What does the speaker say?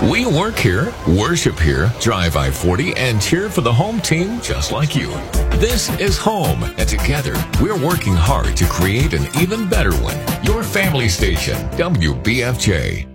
We work here, worship here, drive I-40, and cheer for the home team just like you. This is home, and together, we're working hard to create an even better one. Your family station, WBFJ.